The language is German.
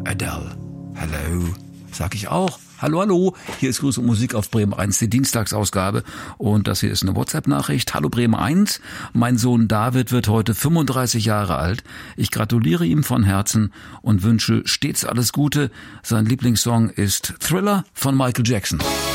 Adele. Hello, sag ich auch. Hallo, hallo, hier ist Grüß und Musik auf Bremen 1, die Dienstagsausgabe. Und das hier ist eine WhatsApp-Nachricht. Hallo Bremen 1, mein Sohn David wird heute 35 Jahre alt. Ich gratuliere ihm von Herzen und wünsche stets alles Gute. Sein Lieblingssong ist Thriller von Michael Jackson.